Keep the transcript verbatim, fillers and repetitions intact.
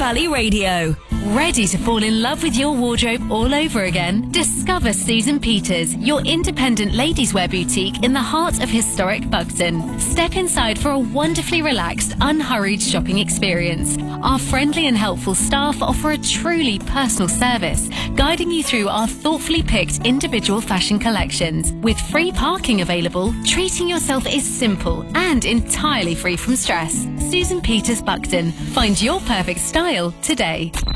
Valley Radio. Ready to fall in love with your wardrobe all over again? Discover Susan Peters, your independent ladies' wear boutique in the heart of historic Buxton. Step inside for a wonderfully relaxed, unhurried shopping experience. Our friendly and helpful staff offer a truly personal service, guiding you through our thoughtfully picked individual fashion collections. With free parking available, treating yourself is simple and entirely free from stress. Susan Peters Buxton. Find your perfect style today.